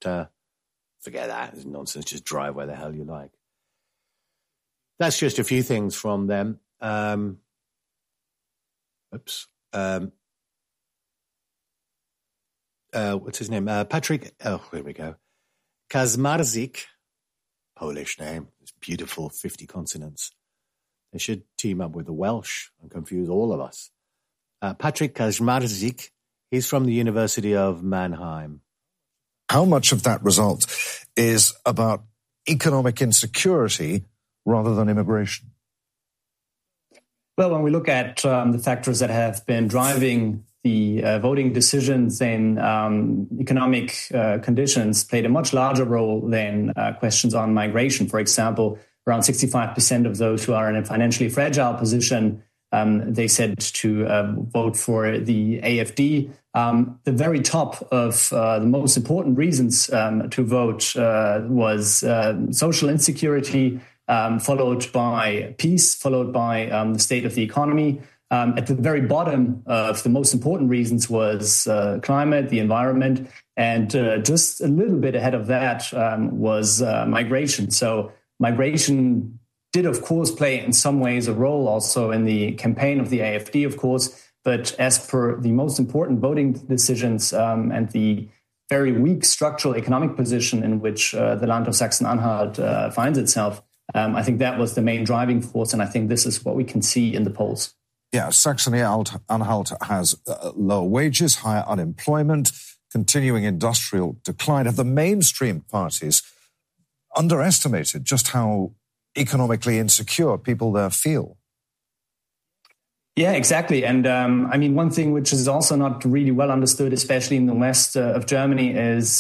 forget that. It's nonsense. Just drive where the hell you like. That's just a few things from them. What's his name? Patrick. Oh, here we go. Kaczmarzyk. Polish name. It's beautiful, 50 consonants. They should team up with the Welsh and confuse all of us. Patrick Kaczmarzyk. He's from the University of Mannheim. How much of that result is about economic insecurity rather than immigration? Well, when we look at the factors that have been driving the voting decisions, then economic conditions played a much larger role than questions on migration. For example, around 65% of those who are in a financially fragile position, they said to vote for the AfD. The very top of the most important reasons to vote was social insecurity, followed by peace, followed by the state of the economy. At the very bottom of the most important reasons was climate, the environment, and just a little bit ahead of that was migration. So migration did, of course, play in some ways a role also in the campaign of the AfD, of course. But as per the most important voting decisions and the very weak structural economic position in which the Land of Sachsen-Anhalt finds itself, I think that was the main driving force. And I think this is what we can see in the polls. Yeah, Saxony-Anhalt has low wages, higher unemployment, continuing industrial decline. Have the mainstream parties underestimated just how economically insecure people there feel? Yeah, exactly. And I mean, one thing which is also not really well understood, especially in the west of Germany, is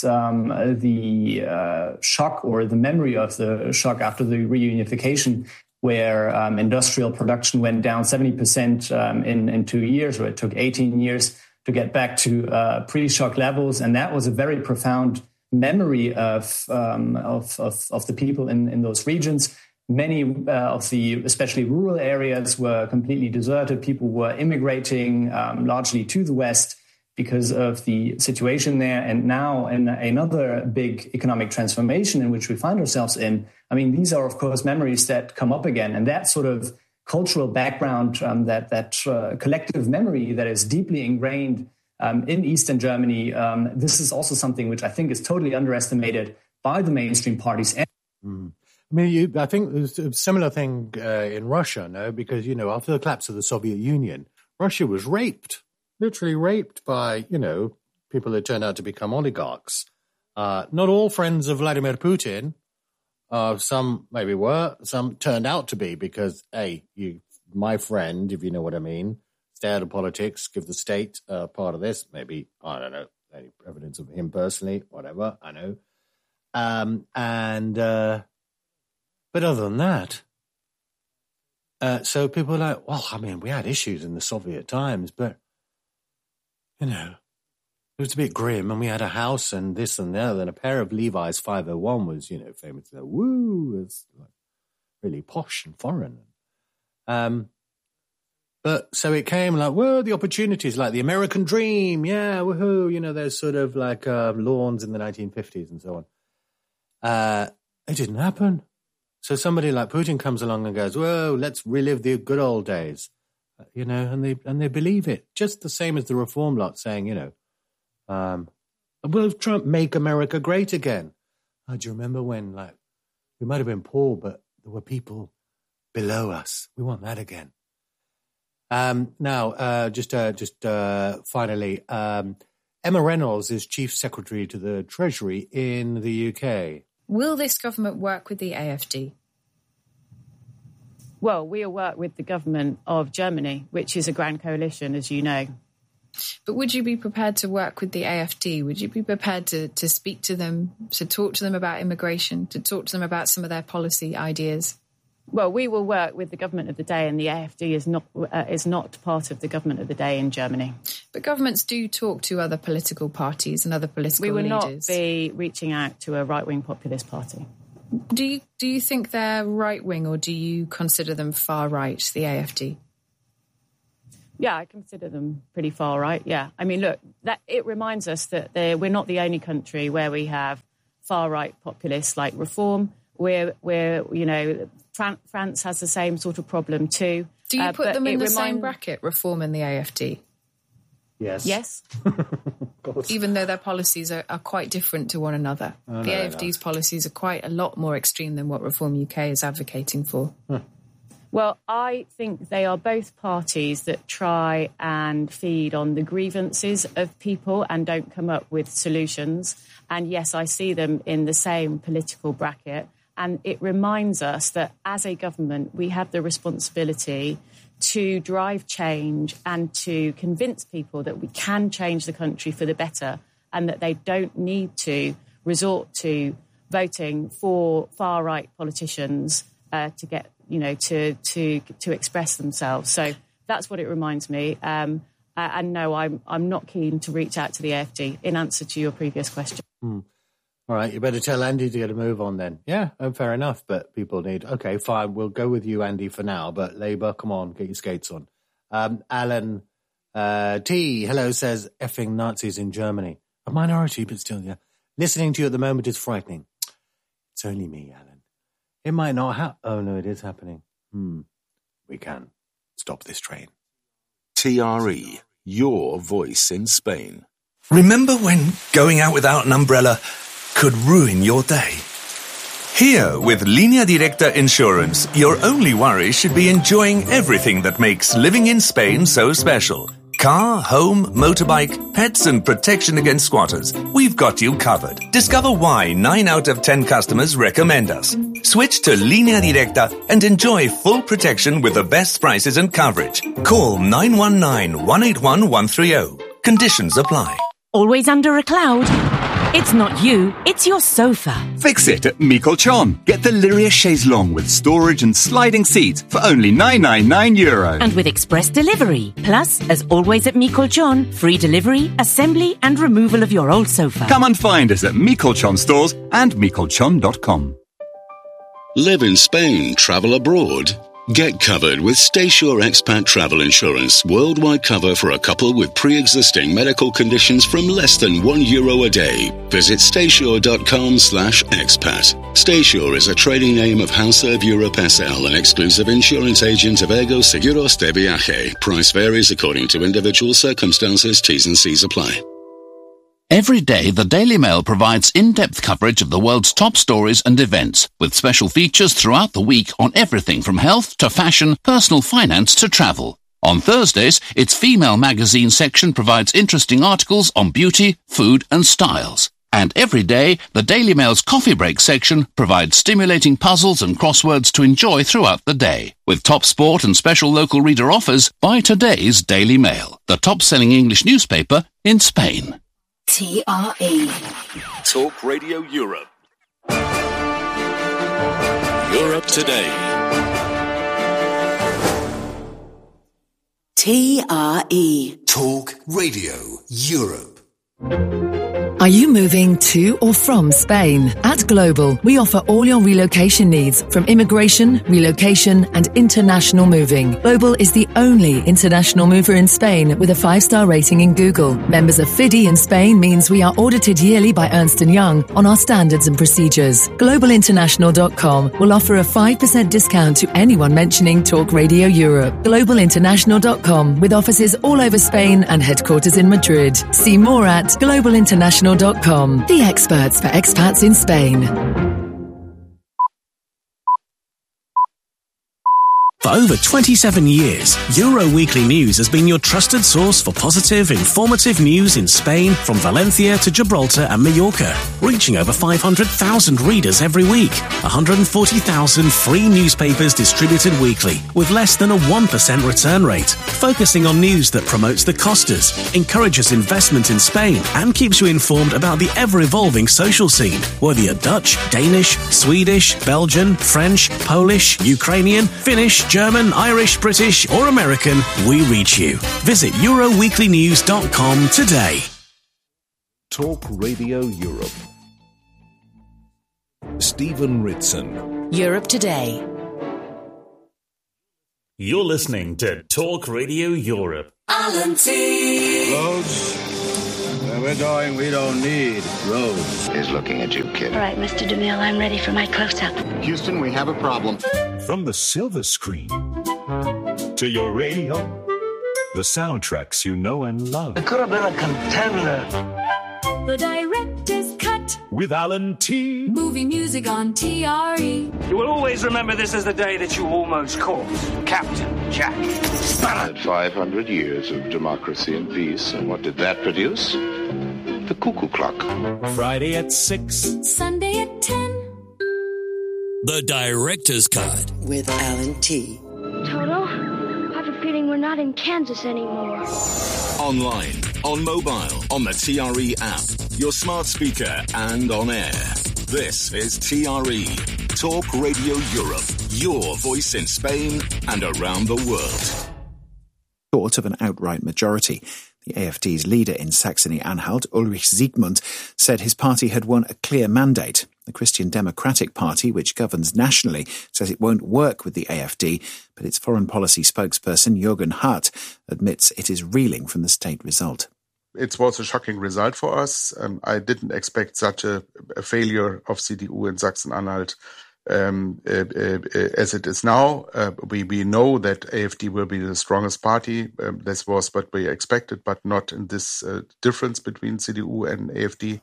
the shock or the memory of the shock after the reunification, where industrial production went down 70% in 2 years, or it took 18 years to get back to pre-shock levels. And that was a very profound memory of the people in those regions. Many of the, especially rural areas, were completely deserted. People were immigrating largely to the West because of the situation there. And now in another big economic transformation in which we find ourselves in, I mean, these are, of course, memories that come up again. And that sort of cultural background, that collective memory that is deeply ingrained in Eastern Germany, this is also something which I think is totally underestimated by the mainstream parties. I mean, I think there's a similar thing in Russia, no? Because, you know, after the collapse of the Soviet Union, Russia was raped, literally raped by, you know, people that turned out to become oligarchs. Not all friends of Vladimir Putin. Some maybe were, some turned out to be because, hey, you, my friend, if you know what I mean, stay out of politics, give the state part of this. Maybe, I don't know, any evidence of him personally, whatever, I know. But other than that, so people are like, well, I mean, we had issues in the Soviet times, but, you know, it was a bit grim, and we had a house and this and the other, and a pair of Levi's 501 was, you know, famous. Woo, it's like really posh and foreign. But so it came like, whoa, the opportunities, like the American dream, yeah, woohoo, you know, there's sort of like lawns in the 1950s and so on. It didn't happen. So somebody like Putin comes along and goes, whoa, let's relive the good old days, you know, and they believe it. Just the same as the reform lot saying, you know, will Trump make America great again? Oh, do you remember when, like, we might have been poor, but there were people below us. We want that again. Now, just finally, Emma Reynolds is Chief Secretary to the Treasury in the UK. Will this government work with the AfD? Well, we'll work with the government of Germany, which is a grand coalition, as you know. But would you be prepared to work with the AfD? Would you be prepared to speak to them, to talk to them about immigration, to talk to them about some of their policy ideas? Well, we will work with the government of the day, and the AfD is not part of the government of the day in Germany. But governments do talk to other political parties and other political leaders. We will not be reaching out to a right-wing populist party. Do you think they're right-wing, or do you consider them far-right, the AfD? Yeah, I consider them pretty far-right, yeah. I mean, look, it reminds us that we're not the only country where we have far-right populists like Reform. France has the same sort of problem too. Do you put them in the same bracket, Reform and the AFD? Yes. Even though their policies are quite different to one another. The AFD's policies are quite a lot more extreme than what Reform UK is advocating for. Well, I think they are both parties that try and feed on the grievances of people and don't come up with solutions. And yes, I see them in the same political bracket. And it reminds us that as a government, we have the responsibility to drive change and to convince people that we can change the country for the better and that they don't need to resort to voting for far-right politicians to get, to express themselves. So that's what it reminds me. And no, I'm not keen to reach out to the AFD in answer to your previous question. All right, you better tell Andy to get a move on then. Yeah, fair enough, but people need... Okay, fine, we'll go with you, Andy, for now, but Labour, come on, get your skates on. Alan T, hello, says, effing Nazis in Germany. A minority, but still, yeah. Listening to you at the moment is frightening. It's only me, Alan. It might not happen. Oh, no, it is happening. We can stop this train. TRE, your voice in Spain. Remember when going out without an umbrella could ruin your day? Here, with Línea Directa Insurance, your only worry should be enjoying everything that makes living in Spain so special. Car, home, motorbike, pets and protection against squatters. We've got you covered. Discover why 9 out of 10 customers recommend us. Switch to Línea Directa and enjoy full protection with the best prices and coverage. Call 919-181-130. Conditions apply. Always under a cloud? It's not you, it's your sofa. Fix it at Mi Colchón. Get the Lyria chaise longue with storage and sliding seats for only €999. And with express delivery. Plus, as always at Mi Colchón, free delivery, assembly and removal of your old sofa. Come and find us at Mi Colchón stores and micolchon.com. Live in Spain, travel abroad. Get covered with StaySure Expat Travel Insurance. Worldwide cover for a couple with pre-existing medical conditions from less than €1 a day. Visit staysure.com/expat. StaySure is a trading name of Houseserve Europe SL, an exclusive insurance agent of Ego Seguros de Viaje. Price varies according to individual circumstances. T's and C's apply. Every day, the Daily Mail provides in-depth coverage of the world's top stories and events, with special features throughout the week on everything from health to fashion, personal finance to travel. On Thursdays, its female magazine section provides interesting articles on beauty, food and styles. And every day, the Daily Mail's coffee break section provides stimulating puzzles and crosswords to enjoy throughout the day. With top sport and special local reader offers, buy today's Daily Mail, the top-selling English newspaper in Spain. TRE. Talk Radio Europe. Europe Today. TRE. Talk Radio Europe. Are you moving to or from Spain? At Global, we offer all your relocation needs, from immigration, relocation, and international moving. Global is the only international mover in Spain with a 5-star rating in Google. Members of FIDI in Spain means we are audited yearly by Ernst & Young on our standards and procedures. GlobalInternational.com will offer a 5% discount to anyone mentioning Talk Radio Europe. GlobalInternational.com, with offices all over Spain and headquarters in Madrid. See more at GlobalInternational.com, the experts for expats in Spain. For over 27 years, Euro Weekly News has been your trusted source for positive, informative news in Spain, from Valencia to Gibraltar and Mallorca, reaching over 500,000 readers every week. 140,000 free newspapers distributed weekly, with less than a 1% return rate, focusing on news that promotes the Costas, encourages investment in Spain, and keeps you informed about the ever-evolving social scene. Whether you're Dutch, Danish, Swedish, Belgian, French, Polish, Ukrainian, Finnish, German, Irish, British or American, we reach you. Visit EuroWeeklyNews.com today. Talk Radio Europe. Stephen Ritson. Europe Today. You're listening to Talk Radio Europe. Alan T. Loads. we're going, we don't need roads. He's looking at you, kid. All right, Mr. DeMille, I'm ready for my close-up. Houston, we have a problem. From the silver screen to your radio, the soundtracks you know and love. It could have been a contender. The director's cut. With Alan T. Movie music on TRE. You will always remember this as the day that you almost caught Captain Jack Sparrow. 500 years of democracy and peace. And what did that produce? The cuckoo clock. Friday at 6. Sunday at 10. The director's cut. With Alan T. Toto, I have a feeling we're not in Kansas anymore. Online, on mobile, on the TRE app, your smart speaker, and on air. This is TRE, Talk Radio Europe, your voice in Spain and around the world. Short of an outright majority, the AfD's leader in Saxony-Anhalt, Ulrich Siegmund, said his party had won a clear mandate. The Christian Democratic Party, which governs nationally, says it won't work with the AfD, but its foreign policy spokesperson, Jürgen Hart, admits it is reeling from the state result. It was a shocking result for us. I didn't expect such a failure of CDU in Sachsen-Anhalt as it is now. We know that AfD will be the strongest party. This was what we expected, but not in this difference between CDU and AfD.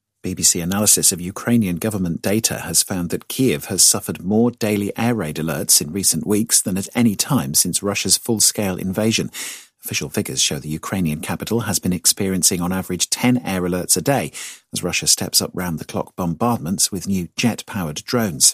BBC analysis of Ukrainian government data has found that Kiev has suffered more daily air raid alerts in recent weeks than at any time since Russia's full-scale invasion. Official figures show the Ukrainian capital has been experiencing on average 10 air alerts a day as Russia steps up round-the-clock bombardments with new jet-powered drones.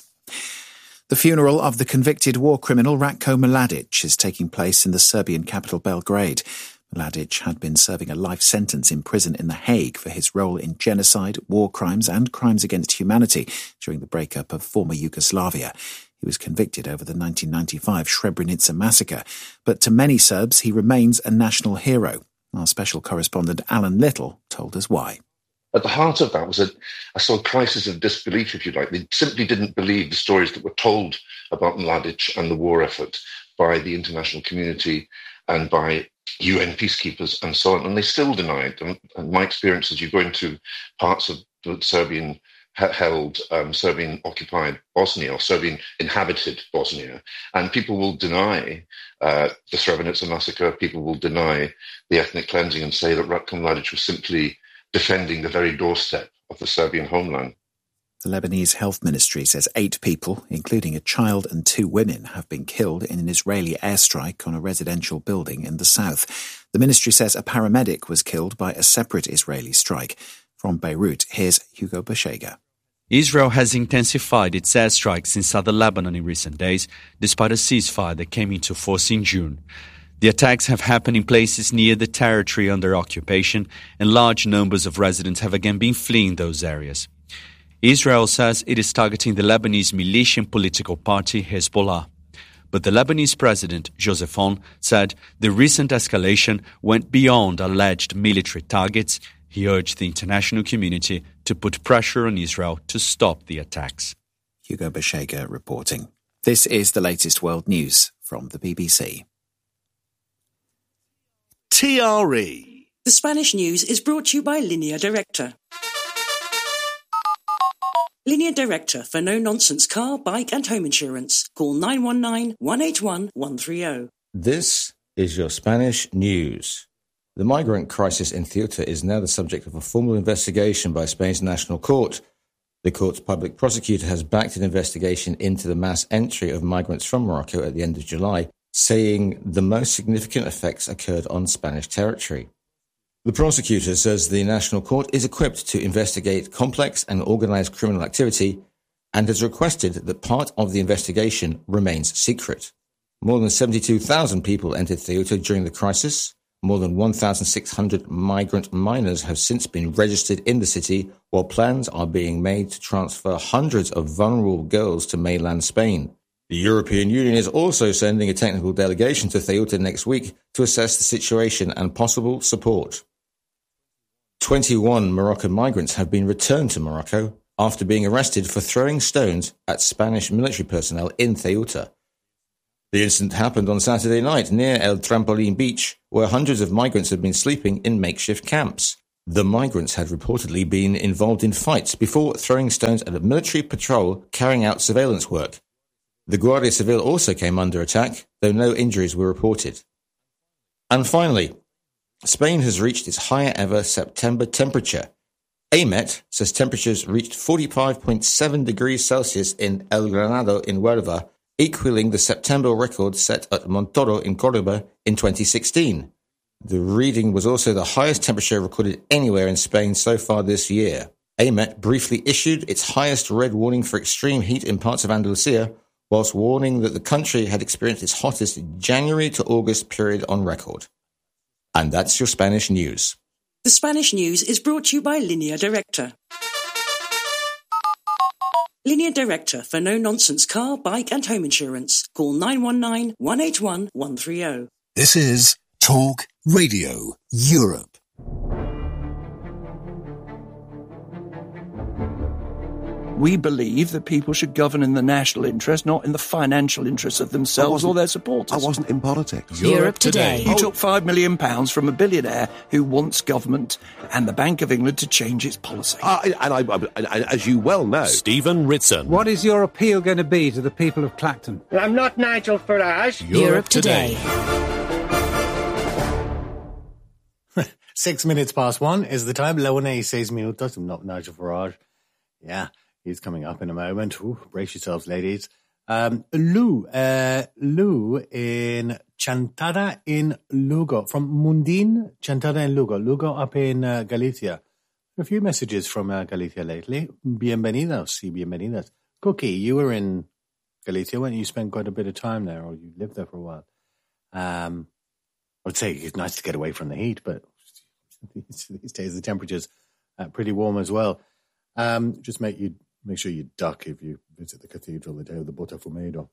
The funeral of the convicted war criminal Ratko Mladic is taking place in the Serbian capital Belgrade. Mladic had been serving a life sentence in prison in The Hague for his role in genocide, war crimes and crimes against humanity during the breakup of former Yugoslavia. He was convicted over the 1995 Srebrenica massacre, but to many Serbs he remains a national hero. Our special correspondent Alan Little told us why. At the heart of that was a sort of crisis of disbelief, if you like. They simply didn't believe the stories that were told about Mladic and the war effort by the international community and by UN peacekeepers and so on, and they still denied. And my experience is you go into parts of the Serbian-held, Serbian-occupied Bosnia or Serbian-inhabited Bosnia, and people will deny the Srebrenica massacre, people will deny the ethnic cleansing and say that Ratko Mladic was simply defending the very doorstep of the Serbian homeland. The Lebanese Health Ministry says 8 people, including a child and 2 women, have been killed in an Israeli airstrike on a residential building in the south. The ministry says a paramedic was killed by a separate Israeli strike. From Beirut, here's Hugo Bashega. Israel has intensified its airstrikes in southern Lebanon in recent days, despite a ceasefire that came into force in June. The attacks have happened in places near the territory under occupation, and large numbers of residents have again been fleeing those areas. Israel says it is targeting the Lebanese militia political party Hezbollah. But the Lebanese president, Joseph Aoun, said the recent escalation went beyond alleged military targets. He urged the international community to put pressure on Israel to stop the attacks. Hugo Bashega reporting. This is the latest world news from the BBC. TRE. The Spanish news is brought to you by Línea Directa. Línea Directa for no-nonsense car, bike and home insurance. Call 919-181-130. This is your Spanish news. The migrant crisis in Ceuta is now the subject of a formal investigation by Spain's National Court. The court's public prosecutor has backed an investigation into the mass entry of migrants from Morocco at the end of July, saying the most significant effects occurred on Spanish territory. The prosecutor says the National Court is equipped to investigate complex and organised criminal activity and has requested that part of the investigation remains secret. More than 72,000 people entered Ceuta during the crisis. More than 1,600 migrant minors have since been registered in the city, while plans are being made to transfer hundreds of vulnerable girls to mainland Spain. The European Union is also sending a technical delegation to Ceuta next week to assess the situation and possible support. 21 Moroccan migrants have been returned to Morocco after being arrested for throwing stones at Spanish military personnel in Ceuta. The incident happened on Saturday night near El Trampolín beach, where hundreds of migrants had been sleeping in makeshift camps. The migrants had reportedly been involved in fights before throwing stones at a military patrol carrying out surveillance work. The Guardia Civil also came under attack, though no injuries were reported. And finally, Spain has reached its higher ever September temperature. AMET says temperatures reached 45.7 degrees Celsius in El Granado in Huelva, equaling the September record set at Montoro in Córdoba in 2016. The reading was also the highest temperature recorded anywhere in Spain so far this year. AMET briefly issued its highest red warning for extreme heat in parts of Andalusia, whilst warning that the country had experienced its hottest January to August period on record. And that's your Spanish news. The Spanish news is brought to you by Línea Directa. Línea Directa for no-nonsense car, bike and home insurance. Call 919-181-130. This is Talk Radio Europe. We believe that people should govern in the national interest, not in the financial interests of themselves or their supporters. I wasn't in politics. Europe Today. You took £5 million from a billionaire who wants government and the Bank of England to change its policy. And as you well know... Stephen Ritson. What is your appeal going to be to the people of Clacton? I'm not Nigel Farage. Europe Today. 6 minutes past 1 is the time. La 1:06 minutos. I'm not Nigel Farage. Yeah. He's coming up in a moment. Ooh, brace yourselves, ladies. Lou in Chantada in Lugo. From Mundin, Chantada in Lugo. Lugo up in Galicia. A few messages from Galicia lately. Bienvenidos y bienvenidas. Cookie, you were in Galicia, weren't you? You spent quite a bit of time there, or you lived there for a while. I would say it's nice to get away from the heat, but these days the temperature's pretty warm as well. Just make sure you duck if you visit the cathedral the day of the Botafumeiro.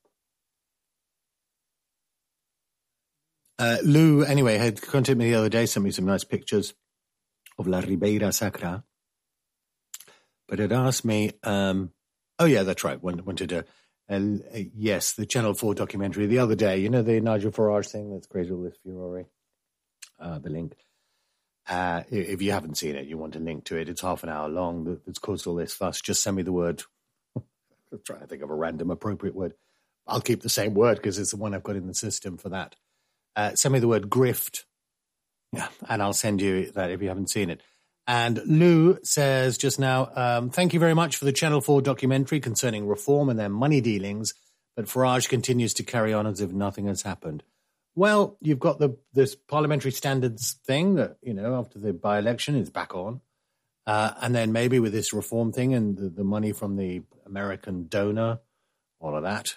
Lou, anyway, had contacted me the other day, sent me some nice pictures of La Ribeira Sacra. But it asked me, oh yeah, that's right, wanted to, yes, the Channel 4 documentary the other day, you know, the Nigel Farage thing that's created all this furore, the link. If you haven't seen it, you want a link to it. It's half an hour long. It's caused all this fuss. Just send me the word. I'm trying to think of a random appropriate word. I'll keep the same word because it's the one I've got in the system for that. Send me the word grift. Yeah, and I'll send you that if you haven't seen it. And Lou says just now, thank you very much for the Channel 4 documentary concerning reform and their money dealings, but Farage continues to carry on as if nothing has happened. Well, you've got this parliamentary standards thing that, you know, after the by-election is back on. And then maybe with this reform thing and the money from the American donor, all of that,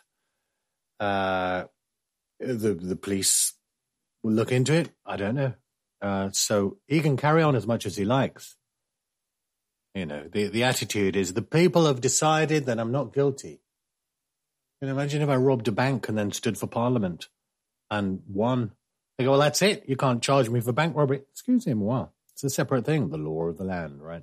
the police will look into it. I don't know. So he can carry on as much as he likes. You know, the attitude is the people have decided that I'm not guilty. You know, imagine if I robbed a bank and then stood for Parliament and won. They go, well, that's it. You can't charge me for bank robbery. Excuse me, wow. It's a separate thing, the law of the land, right?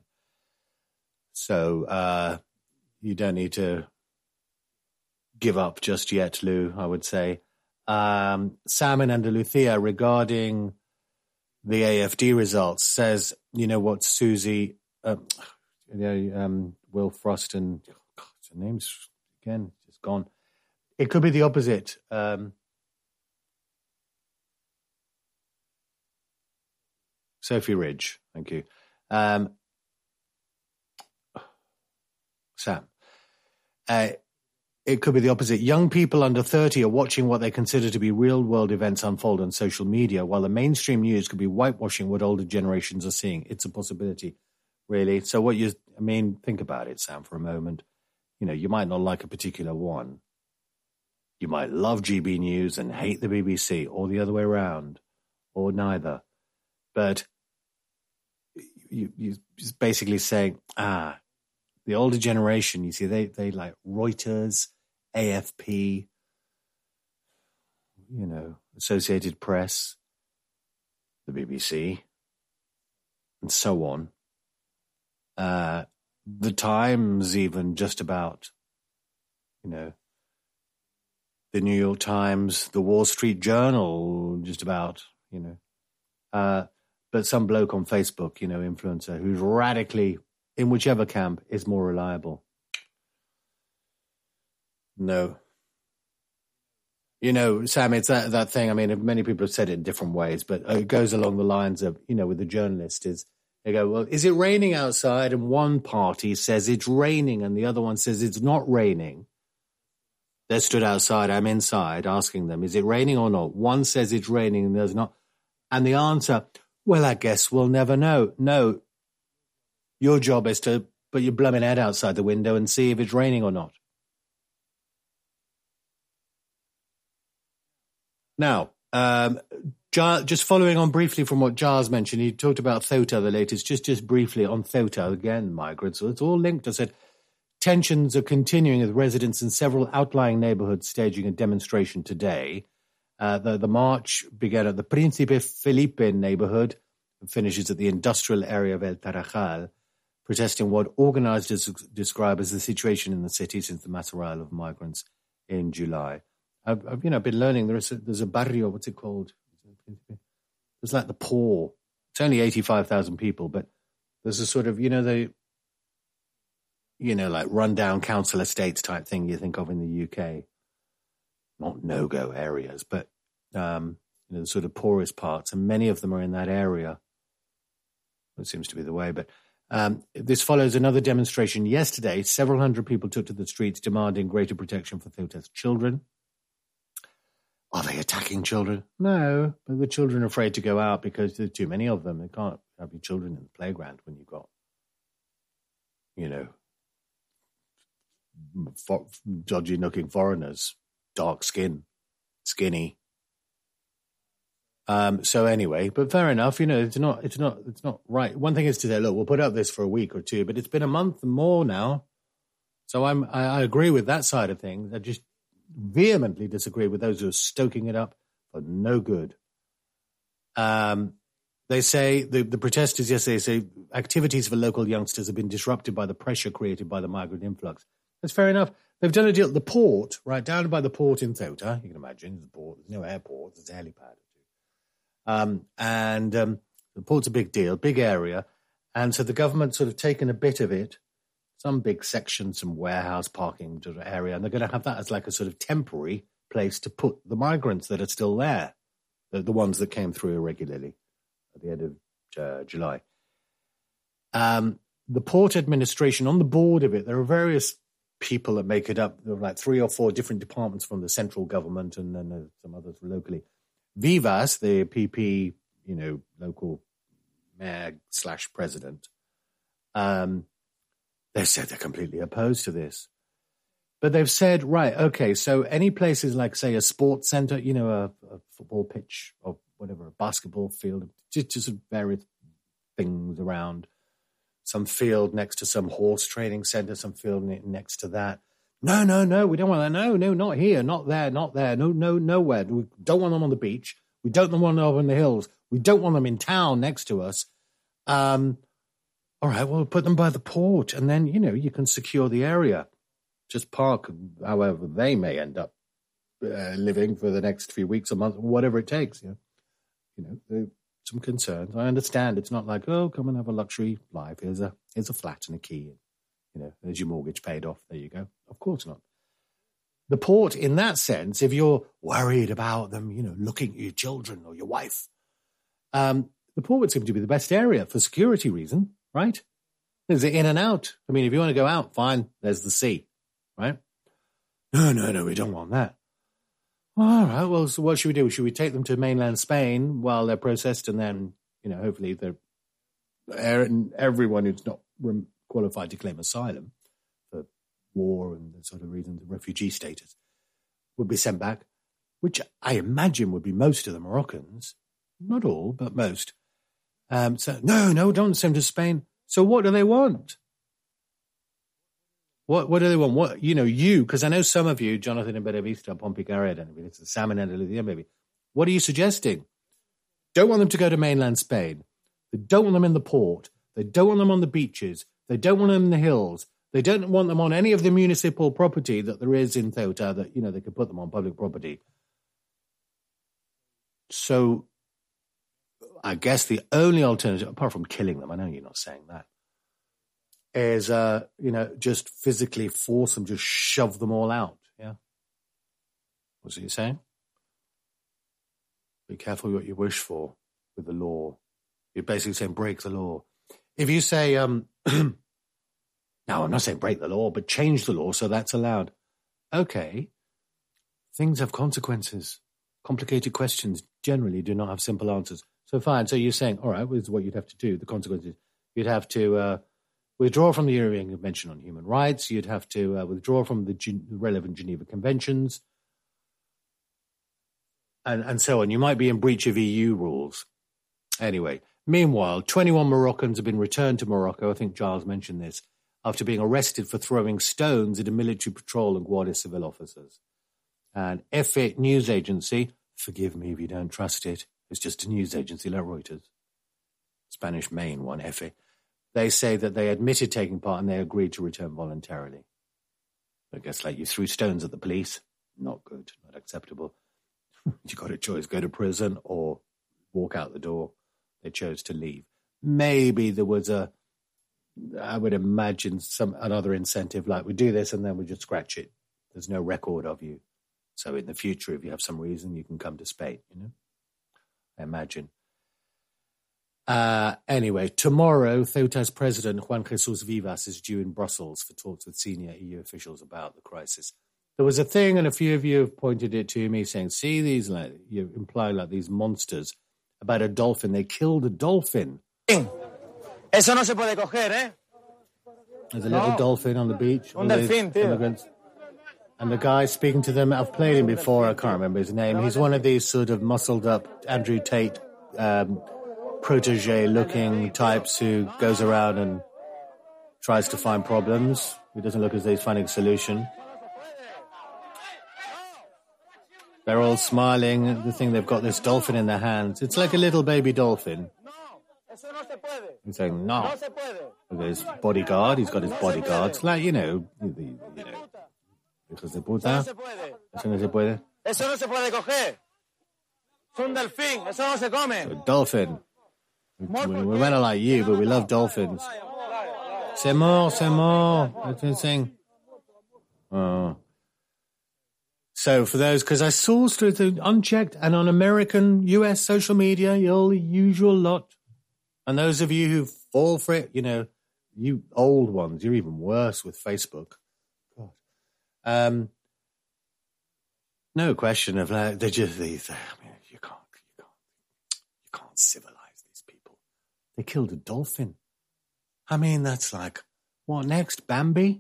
So you don't need to give up just yet, Lou, I would say. Sam in Andalusia regarding the AFD results says, you know what, Susie, Will Frost and, God, her name's again just gone. It could be the opposite. Sophie Ridge, thank you. Sam. It could be the opposite. Young people under 30 are watching what they consider to be real-world events unfold on social media, while the mainstream news could be whitewashing what older generations are seeing. It's a possibility, really. So think about it, Sam, for a moment. You know, you might not like a particular one. You might love GB News and hate the BBC, or the other way around, or neither. But you just basically saying, the older generation, you see, they like Reuters, AFP, you know, Associated Press, the BBC, and so on. The Times, even just about, you know, the New York Times, the Wall Street Journal, just about, you know. but some bloke on Facebook, influencer, who's radically, in whichever camp, is more reliable. No. Sam, it's that thing. I mean, many people have said it in different ways, but it goes along the lines of, with the journalist is, they go, well, is it raining outside? And one party says it's raining and the other one says it's not raining. They stood outside, I'm inside, asking them, is it raining or not? One says it's raining and there's not. And the answer, well, I guess we'll never know. No, your job is to put your blooming head outside the window and see if it's raining or not. Now, just following on briefly from what Giles mentioned, he talked about Ceuta, the latest, just briefly on Ceuta, again, migrants. So it's all linked. I said, tensions are continuing with residents in several outlying neighborhoods staging a demonstration today. The march began at the Príncipe Felipe neighborhood and finishes at the industrial area of El Tarajal, protesting what organizers describe as the situation in the city since the mass arrival of migrants in July. I've been learning there's a barrio, what's it called? It's like the poor. It's only 85,000 people, but there's a sort of, like rundown council estates type thing you think of in the UK. Not no-go areas, but, the sort of poorest parts, and many of them are in that area. That seems to be the way, but this follows another demonstration yesterday. Several hundred people took to the streets demanding greater protection for Ceuta's children. Are they attacking children? No, but the children are afraid to go out because there's too many of them. They can't have your children in the playground when you've got, dodgy-looking foreigners, dark skin, skinny. So anyway, but fair enough. It's not right. One thing is to say, look, we'll put up this for a week or two, but it's been a month and more now. So I agree with that side of things. I just vehemently disagree with those who are stoking it up for no good. They say, the protesters yesterday say activities for local youngsters have been disrupted by the pressure created by the migrant influx. That's fair enough. They've done a deal at the port, right down by the port in Ceuta. You can imagine, there's a port. There's no airport. There's a helipad. The port's a big deal, big area. And so the government's sort of taken a bit of it, some big section, some warehouse parking area, and they're going to have that as like a sort of temporary place to put the migrants that are still there, the ones that came through irregularly at the end of July. The port administration, on the board of it, there are various people that make it up. There are like 3 or 4 different departments from the central government and then some others locally. Vivas, the PP, local mayor/president, they've said they're completely opposed to this. But they've said, right, okay, so any places like, say, a sports center, a football pitch or whatever, a basketball field, just various things around, some field next to some horse training center, some field next to that. No, we don't want that. No, not here, not there, nowhere. We don't want them on the beach. We don't want them up in the hills. We don't want them in town next to us. All right, well, put them by the port, and then, you can secure the area. Just park however they may end up living for the next few weeks or months, whatever it takes. Some concerns. I understand. It's not like, oh, come and have a luxury life. Here's a flat and a key. There's your mortgage paid off. There you go. Of course not. The port, in that sense, if you're worried about them, looking at your children or your wife, the port would seem to be the best area for security reason, right? There's in and out. I mean, if you want to go out, fine. There's the sea, right? No, we don't want that. All right, well, so what should we do? Should we take them to mainland Spain while they're processed and then, hopefully everyone who's not qualified to claim asylum for war and the sort of reasons of refugee status would be sent back, which I imagine would be most of the Moroccans. Not all, but most. So, no, don't send them to Spain. So what do they want? What do they want? What, because I know some of you, Jonathan and Benavista, Pompicared, and it's the Salmon and Olivia, maybe. What are you suggesting? Don't want them to go to mainland Spain. They don't want them in the port. They don't want them on the beaches. They don't want them in the hills. They don't want them on any of the municipal property that there is in Ceuta that, they could put them on public property. So I guess the only alternative, apart from killing them, I know you're not saying that, is, just physically force them, just shove them all out. Yeah. What's he saying? Be careful what you wish for with the law. You're basically saying break the law. If you say, no, I'm not saying break the law, but change the law so that's allowed. Okay. Things have consequences. Complicated questions generally do not have simple answers. So fine. So you're saying, all right, this is what you'd have to do. The consequences. You'd have to withdraw from the European Convention on Human Rights. You'd have to withdraw from the relevant Geneva Conventions. And so on. You might be in breach of EU rules. Anyway, meanwhile, 21 Moroccans have been returned to Morocco. I think Giles mentioned this, after being arrested for throwing stones at a military patrol and Guardia Civil officers. And EFE news agency, forgive me if you don't trust it, it's just a news agency like Reuters, Spanish main one, EFE, they say that they admitted taking part and they agreed to return voluntarily. I guess like you threw stones at the police, not good, not acceptable. You got a choice, go to prison or walk out the door. They chose to leave. Maybe there was I would imagine another incentive, like we do this and then we just scratch it. There's no record of you. So in the future, if you have some reason, you can come to Spain, I imagine. Anyway, tomorrow, Ceuta's president, Juan Jesus Vivas, is due in Brussels for talks with senior EU officials about the crisis. There was a thing, and a few of you have pointed it to me, saying, see these, you imply like these monsters, about a dolphin. They killed a dolphin. Eso no se puede coger, eh? There's a little dolphin on the beach. Un delfín, tío. And the guy speaking to them, I've played him before, I can't remember his name. He's one of these sort of muscled up Andrew Tate protege-looking types who goes around and tries to find problems. He doesn't look as though he's finding a solution. They're all smiling. The thing, they've got this dolphin in their hands. It's like a little baby dolphin. He's saying, no. With his bodyguard, he's got his bodyguards. Like, hijos de puta. Eso no se puede. Eso no se puede coger. Es un delfín. Eso no se come. A dolphin. We're not like you, but we love dolphins. C'est mort, c'est mort. That's what I'm saying. Oh. So for those, because I saw through unchecked and on American, US social media, all the usual lot. And those of you who fall for it, you old ones, you're even worse with Facebook. God. No question of they're just these. You can't civilize these people. They killed a dolphin. That's like, what next, Bambi?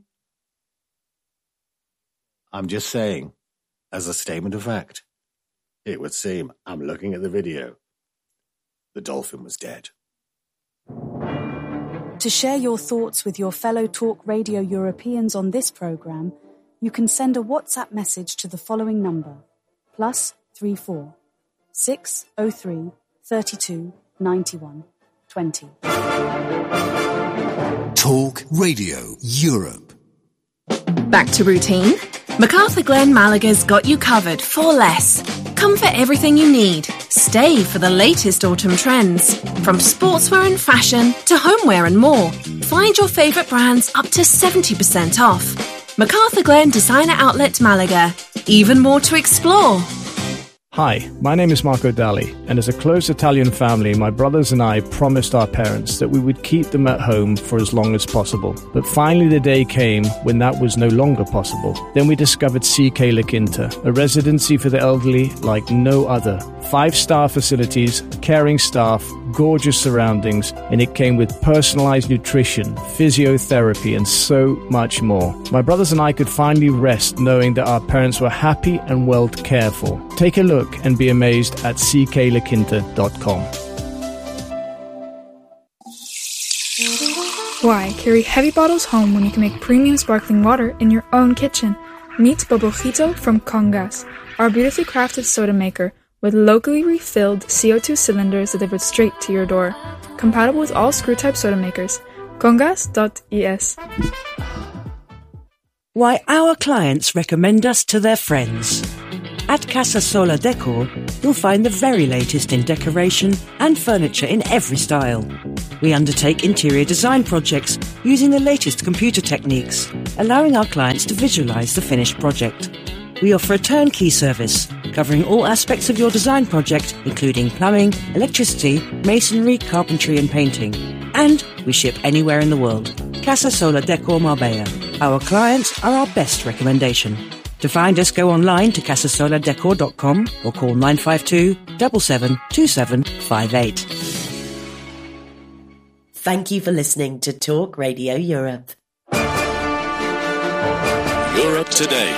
I'm just saying, as a statement of fact, it would seem, I'm looking at the video, the dolphin was dead. To share your thoughts with your fellow Talk Radio Europeans on this programme, you can send a WhatsApp message to the following number, +34 603 32 91 20. Talk Radio Europe. Back to routine? MacArthur Glen Malaga's got you covered for less. Come for everything you need. Stay for the latest autumn trends. From sportswear and fashion to homeware and more. Find your favourite brands up to 70% off. MacArthur Glen Designer Outlet Malaga. Even more to explore. Hi, my name is Marco Dalli, and as a close Italian family, my brothers and I promised our parents that we would keep them at home for as long as possible. But finally the day came when that was no longer possible. Then we discovered CK La Quinta, a residency for the elderly like no other. 5-star facilities, caring staff, gorgeous surroundings, and it came with personalized nutrition, physiotherapy, and so much more. My brothers and I could finally rest knowing that our parents were happy and well cared for. Take a look and be amazed at cklaquinta.com. Why carry heavy bottles home when you can make premium sparkling water in your own kitchen? Meet Bobojito from Congas, our beautifully crafted soda maker with locally refilled CO2 cylinders delivered straight to your door. Compatible with all screw-type soda makers. Congas.es. Why our clients recommend us to their friends. At Casa Sola Decor, you'll find the very latest in decoration and furniture in every style. We undertake interior design projects using the latest computer techniques, allowing our clients to visualize the finished project. We offer a turnkey service, covering all aspects of your design project, including plumbing, electricity, masonry, carpentry and painting. And we ship anywhere in the world. Casa Sola Decor Marbella. Our clients are our best recommendation. To find us, go online to casasoladecor.com or call 952 77 2758. Thank you for listening to Talk Radio Europe. Europe Today.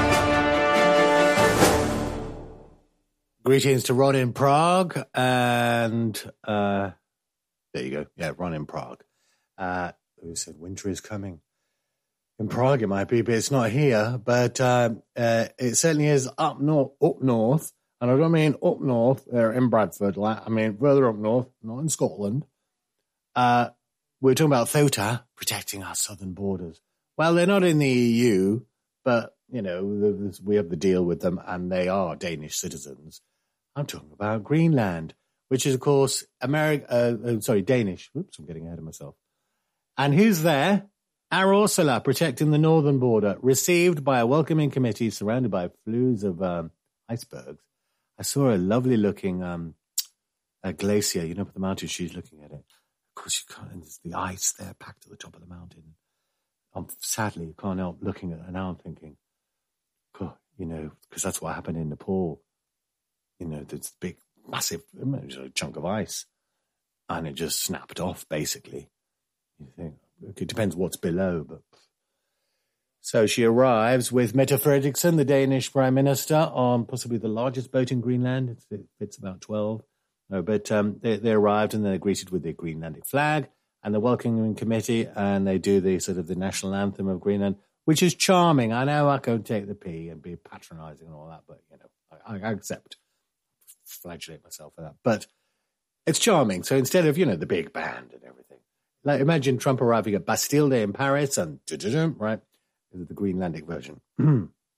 Greetings to Ron in Prague, and there you go. Yeah, Ron in Prague. Who said winter is coming? In Prague it might be, but it's not here. But it certainly is up north, and I don't mean up north in Bradford. I mean further up north, not in Scotland. We're talking about Thota protecting our southern borders. Well, they're not in the EU, but you know we have the deal with them, and they are Danish citizens. I'm talking about Greenland, which is, of course, Danish. Oops, I'm getting ahead of myself. And who's there? Our Ursula, protecting the northern border, received by a welcoming committee surrounded by flues of icebergs. I saw a lovely-looking glacier, you know, up the mountain. She's looking at it. Of course, you can't, and there's the ice there packed at the top of the mountain. Sadly, you can't help looking at it now and thinking, God, you know, because that's what happened in Nepal. You know, this big, massive chunk of ice, and it just snapped off, basically. You think, it depends what's below, but... So she arrives with Mette Frederiksen, the Danish Prime Minister, on possibly the largest boat in Greenland. It fits about 12. No, but they arrived, and they're greeted with the Greenlandic flag and the welcoming committee, and they do the sort of the national anthem of Greenland, which is charming. I know I can take the P and be patronising and all that, but, you know, I accept. Flagellate myself for that, but it's charming. So instead of, you know, the big band and everything, like imagine Trump arriving at Bastille Day in Paris and right, the Greenlandic version.